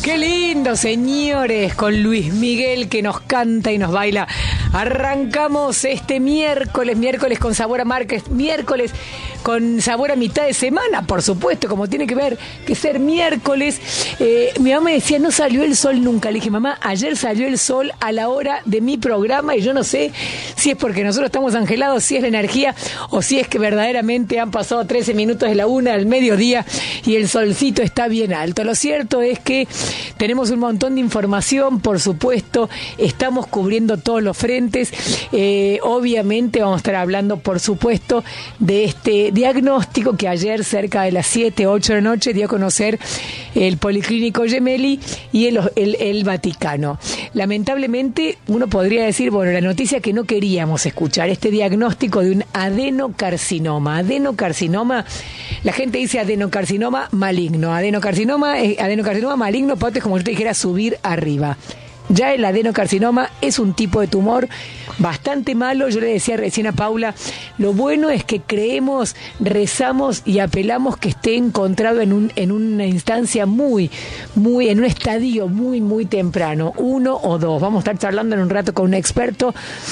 Qué lindo, señores, con Luis Miguel que nos canta y nos baila. Arrancamos este miércoles con sabor a martes, miércoles con sabor a mitad de semana, por supuesto, como tiene que ver que ser miércoles. Mi mamá me decía, no salió el sol nunca. Le dije, mamá, ayer salió el sol a la hora de mi programa y yo no sé si es porque nosotros estamos angelados, si es la energía o si es que verdaderamente han pasado 13 minutos de la 1 al mediodía y el solcito está bien alto. Lo cierto es que tenemos un montón de información, por supuesto, estamos cubriendo todos los frentes. Obviamente vamos a estar hablando, por supuesto, de este diagnóstico que ayer cerca de las 7, 8 de la noche dio a conocer el Policlínico Gemelli y el Vaticano. Lamentablemente uno podría decir, bueno, la noticia que no queríamos escuchar, este diagnóstico de un adenocarcinoma. Adenocarcinoma, la gente dice adenocarcinoma maligno. Adenocarcinoma maligno, Pato, es como si te dijera subir arriba. Ya el adenocarcinoma es un tipo de tumor bastante malo. Yo le decía recién a Paula, lo bueno es que creemos, rezamos y apelamos que esté encontrado en una instancia en un estadio muy temprano, 1 o 2. Vamos a estar charlando en un rato con un experto.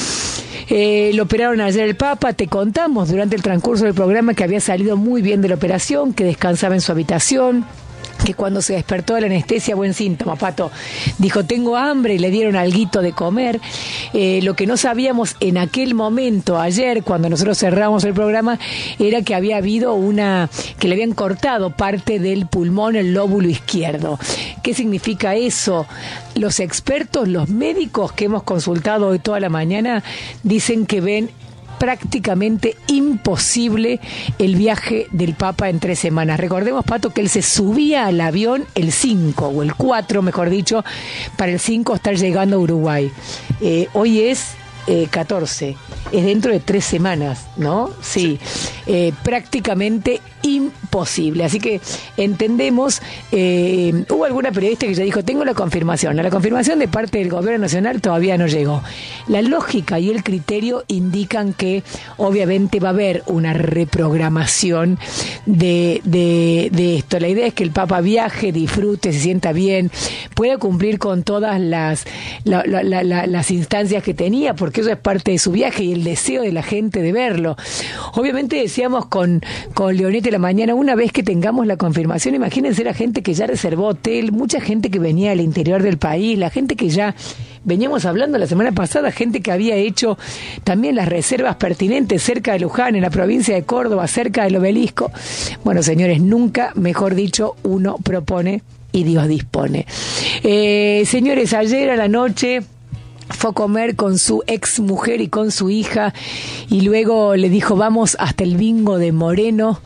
Lo operaron ayer el Papa, te contamos durante el transcurso del programa que había salido muy bien de la operación, que descansaba en su habitación, que cuando se despertó de la anestesia, buen síntoma, Pato, dijo, tengo hambre, y le dieron alguito de comer. Lo que no sabíamos en aquel momento, ayer, cuando nosotros cerramos el programa, era que había habido que le habían cortado parte del pulmón, el lóbulo izquierdo. ¿Qué significa eso? Los expertos, los médicos que hemos consultado hoy toda la mañana, dicen que ven prácticamente imposible el viaje del Papa en 3 semanas. Recordemos, Pato, que él se subía al avión el 5, o el 4, mejor dicho, para el 5 estar llegando a Uruguay. Hoy es 14, es dentro de 3 semanas, ¿no? Sí, prácticamente imposible. Así que entendemos, hubo alguna periodista que ya dijo, tengo la confirmación. La confirmación de parte del gobierno nacional todavía no llegó. La lógica y el criterio indican que obviamente va a haber una reprogramación de esto. La idea es que el Papa viaje, disfrute, se sienta bien, pueda cumplir con todas las instancias que tenía, porque eso es parte de su viaje y el deseo de la gente de verlo. Obviamente decíamos con Leonete la mañana, una vez que tengamos la confirmación, imagínense la gente que ya reservó hotel, mucha gente que venía del interior del país, la gente que ya veníamos hablando la semana pasada, gente que había hecho también las reservas pertinentes cerca de Luján, en la provincia de Córdoba, cerca del Obelisco. Bueno, señores, nunca, mejor dicho, uno propone y Dios dispone. Señores, ayer a la noche fue a comer con su ex mujer y con su hija y luego le dijo, vamos hasta el bingo de Morón,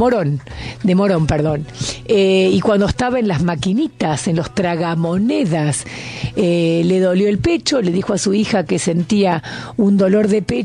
y cuando estaba en las maquinitas, en los tragamonedas, le dolió el pecho, le dijo a su hija que sentía un dolor de pecho.